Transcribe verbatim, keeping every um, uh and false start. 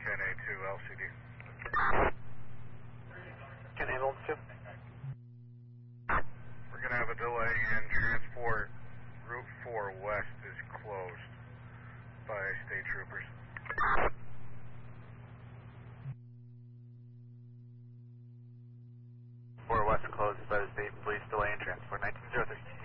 ten A two L C D. Can ambulance two? We're going to have a delay in transport. Route four West is closed by state troopers. four West closed by the state police, delay in transport, nineteen zero three.